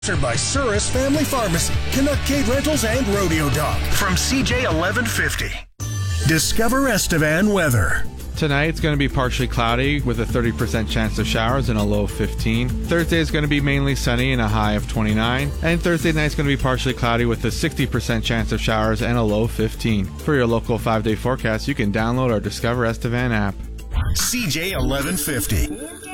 Sponsored by Surus Family Pharmacy, Canuck Cave Rentals, and Rodeo Dog. From CJ 1150. Discover Estevan weather. Tonight it's going to be partially cloudy with a 30% chance of showers and a low of 15. Thursday is going to be mainly sunny and a high of 29. And Thursday night is going to be partially cloudy with a 60% chance of showers and a low of 15. For your local 5-day forecast, you can download our Discover Estevan app. CJ 1150.